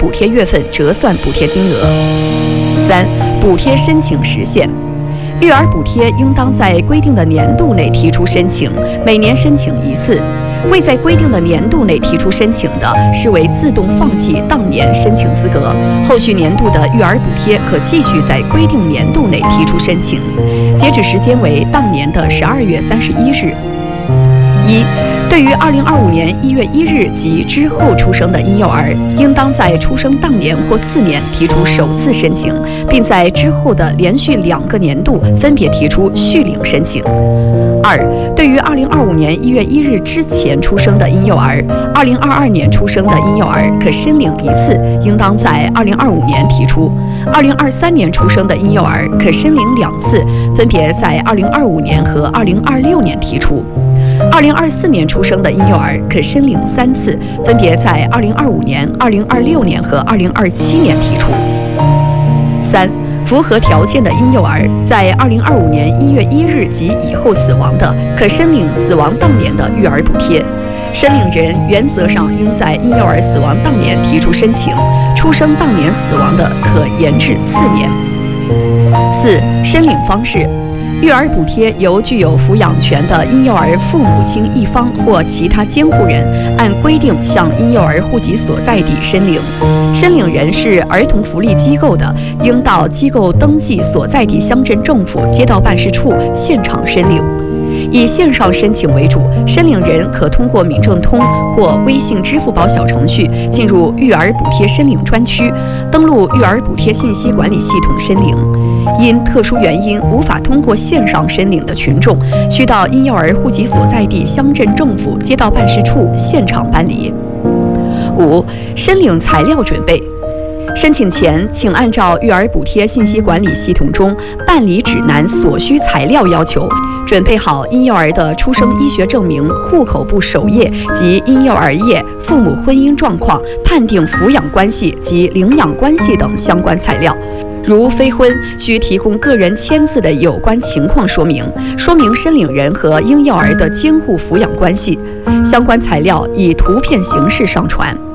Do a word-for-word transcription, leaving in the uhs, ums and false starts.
补贴月份折算补贴金额。三、补贴申请时限。育儿补贴应当在规定的年度内提出申请，每年申请一次。未在规定的年度内提出申请的，视为自动放弃当年申请资格，后续年度的育儿补贴可继续在规定年度内提出申请，截止时间为当年的十二月三十一日。一、对于二零二五年一月一日及之后出生的婴幼儿，应当在出生当年或次年提出首次申请，并在之后的连续两个年度分别提出续领申请。二、对于二零二五年一月一日之前出生的婴幼儿，二零二二年出生的婴幼儿可申领一次，应当在二零二五年提出；二零二三年出生的婴幼儿可申领两次，分别在二零二五年和二零二六年提出。二零二四年出生的婴幼儿可申领三次，分别在二零二五年、二零二六年和二零二七年提出。三、符合条件的婴幼儿在二零二五年一月一日及以后死亡的，可申领死亡当年的育儿补贴。申领人原则上应在婴幼儿死亡当年提出申请，出生当年死亡的可延至次年。四、申领方式。育儿补贴由具有抚养权的婴幼儿父母亲一方或其他监护人按规定向婴幼儿户籍所在地申领。申领人是儿童福利机构的，应到机构登记所在地乡镇政府街道办事处现场申领。以线上申请为主，申领人可通过闽政通或微信、支付宝小程序进入育儿补贴申领专区，登录育儿补贴信息管理系统申领。因特殊原因无法通过线上申领的群众，需到婴幼儿户籍所在地乡镇政府街道办事处现场办理。五、申领材料准备。申请前，请按照育儿补贴信息管理系统中办理指南所需材料要求，准备好婴幼儿的出生医学证明、户口簿首页及婴幼儿页、父母婚姻状况、判定抚养关系及领养关系等相关材料。如非婚，需提供个人签字的有关情况说明，说明申领人和婴幼儿的监护抚养关系。相关材料以图片形式上传。